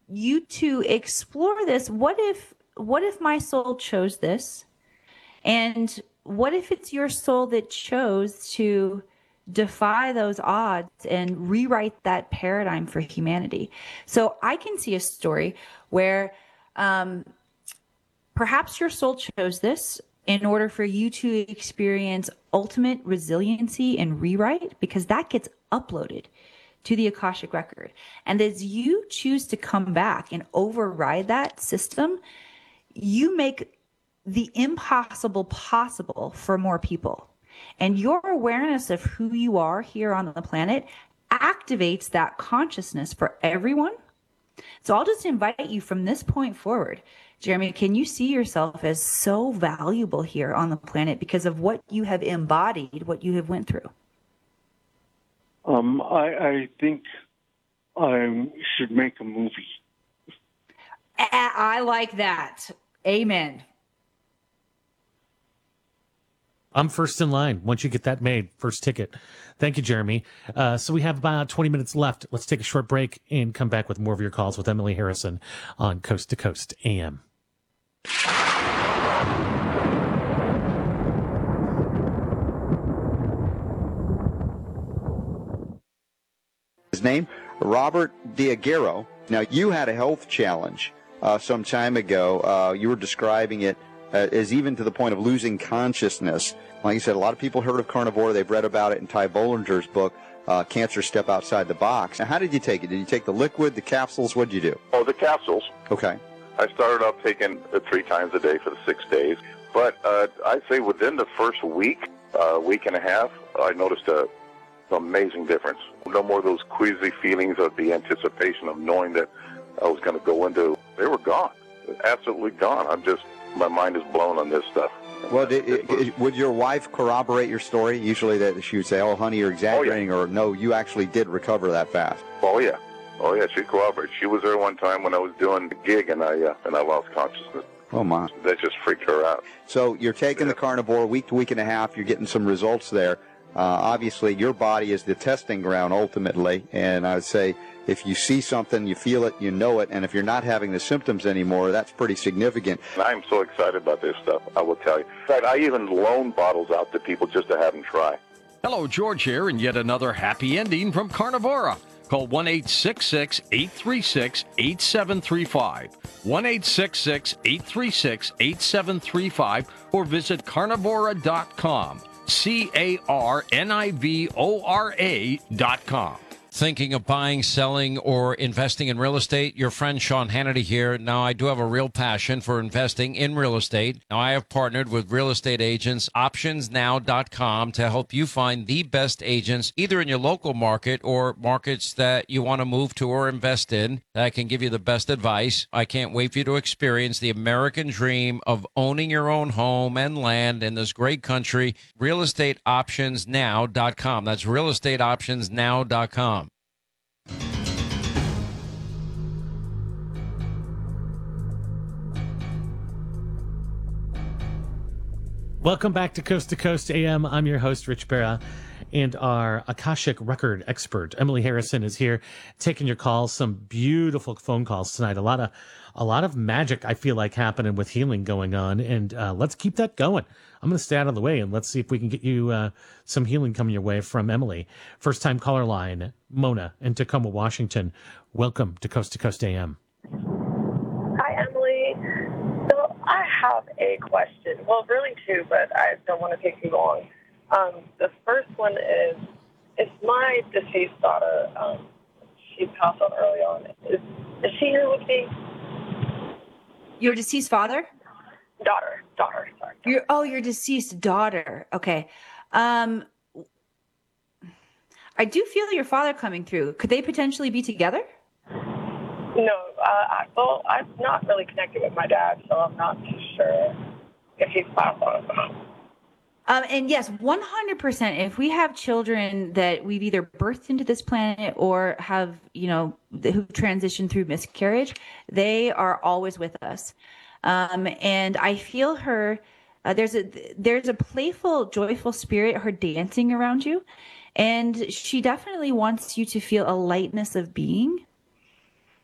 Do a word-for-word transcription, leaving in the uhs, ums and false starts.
you to explore this. What if, what if my soul chose this? And what if it's your soul that chose to defy those odds and rewrite that paradigm for humanity? So I can see a story where um, perhaps your soul chose this in order for you to experience ultimate resiliency and rewrite, because that gets uploaded to the Akashic record. And as you choose to come back and override that system, you make the impossible possible for more people. And your awareness of who you are here on the planet activates that consciousness for everyone. So I'll just invite you from this point forward, Jeremy, can you see yourself as so valuable here on the planet because of what you have embodied, what you have went through? Um, I, I think I should make a movie. I like that. Amen. I'm first in line. Once you get that made, first ticket. Thank you, Jeremy. Uh, so we have about twenty minutes left. Let's take a short break and come back with more of your calls with Emily Harrison on Coast to Coast A M. His name, Robert Diaghiero. Now, you had a health challenge uh, some time ago. Uh, you were describing it uh, as even to the point of losing consciousness. Like you said, a lot of people heard of carnivore. They've read about it in Ty Bollinger's book, uh, Cancer Step Outside the Box. Now, how did you take it? Did you take the liquid, the capsules? What did you do? Oh, the capsules. Okay. I started off taking it three times a day for the six days. But uh, I'd say within the first week, uh, week and a half, I noticed a amazing difference. No more of those queasy feelings of the anticipation of knowing that I was going to go into. They were gone. Absolutely gone. I'm just, my mind is blown on this stuff. Well, did, it, it, would your wife corroborate your story? Usually that she would say, oh, honey, you're exaggerating, oh, yeah. Or no, you actually did recover that fast. Oh, yeah. Oh, yeah, she corroborated. She was there one time when I was doing the gig, and I, uh, and I lost consciousness. Oh, my. That just freaked her out. So you're taking yeah. the carnivore week to week and a half. You're getting some results there. Uh, obviously, your body is the testing ground ultimately, and I would say if you see something, you feel it, you know it, and if you're not having the symptoms anymore, that's pretty significant. I'm so excited about this stuff, I will tell you. In fact, I even loan bottles out to people just to have them try. Hello, George here, and yet another happy ending from Carnivora. Call one eight six six, eight three six, eight seven three five, one eight six six, eight three six, eight seven three five, or visit carnivora dot com. C A R N I V O R A dot com. Thinking of buying, selling, or investing in real estate? Your friend Sean Hannity here. Now, I do have a real passion for investing in real estate. Now, I have partnered with real estate agents, options now dot com, to help you find the best agents, either in your local market or markets that you want to move to or invest in, that can give you the best advice. I can't wait for you to experience the American dream of owning your own home and land in this great country. real estate options now dot com. That's real estate options now dot com. Welcome back to Coast to Coast A M. I'm your host, Rich Berra, and our Akashic record expert, Emily Harrison, is here taking your calls. Some beautiful phone calls tonight. A lot of, a lot of magic, I feel like, happening with healing going on, and uh, let's keep that going. I'm going to stay out of the way, and let's see if we can get you uh, some healing coming your way from Emily. First-time caller line, Mona in Tacoma, Washington. Welcome to Coast to Coast A M. Hi, Emily. So I have a question. Well, really two, but I don't want to take too long. Um, the first one is, is my deceased daughter, um, she passed on early on. Is, is she here with me? Your deceased father? Daughter, daughter, sorry. Your, oh, your deceased daughter. Okay. Um, I do feel your father coming through. Could they potentially be together? No, uh, I, well, I'm not really connected with my dad, so I'm not too sure if he's passed on or not. Um, and yes, one hundred percent. If we have children that we've either birthed into this planet or have, you know, who transitioned through miscarriage, they are always with us. Um, and I feel her, uh, there's a, there's a playful, joyful spirit, her dancing around you. And she definitely wants you to feel a lightness of being.